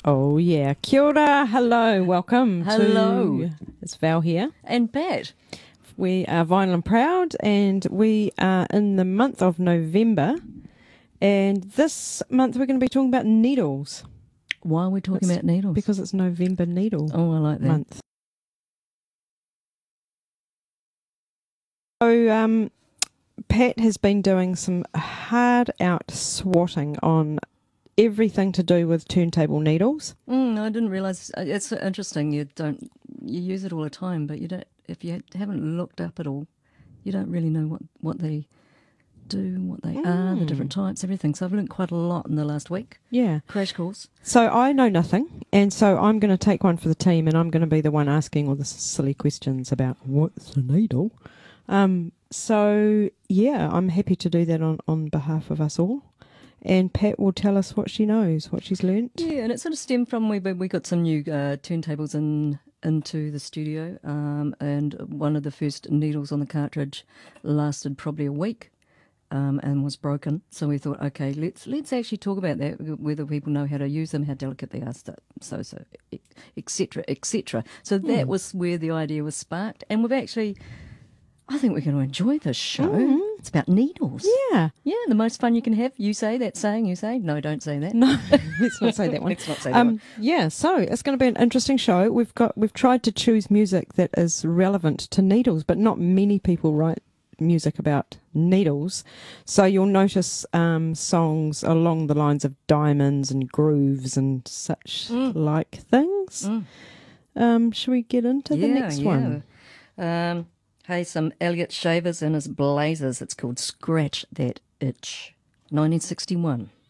Oh yeah, kia ora, hello, welcome. Hello. It's Val here. And Pat. We are Vinyl and Proud, and we are in the month of November. And this month we're going to be talking about needles. Why are we talking about needles? Because it's November Needle I like that. Month. So Pat has been doing some hard out swatting on everything to do with turntable needles. I didn't realise. It's interesting. You use it all the time, but you don't. If you haven't looked up at all, you don't really know what they do, what they are, the different types, everything. So I've learned quite a lot in the last week. Yeah. Crash course. So I know nothing, and so I'm going to take one for the team, and I'm going to be the one asking all the silly questions about what's a needle. So yeah, I'm happy to do that on behalf of us all. And Pat will tell us what she knows, what she's learnt. Yeah, and it sort of stemmed from we got some new turntables into the studio, and one of the first needles on the cartridge lasted probably a week. And was broken. So we thought, okay, let's actually talk about that, whether people know how to use them, how delicate they are, etc., etc. So that was where the idea was sparked. And I think we're going to enjoy this show. It's about needles. Yeah. Yeah, the most fun you can have. You say that saying, you say. No, don't say that. No, let's not say that one. Let's not say that one. Yeah, so it's going to be an interesting show. We've tried to choose music that is relevant to needles, but not many people write music about needles, so you'll notice songs along the lines of diamonds and grooves and such like things. Should we get into the next one? Hey, some Elliot Shavers and his Blazers. It's called Scratch That Itch, 1961.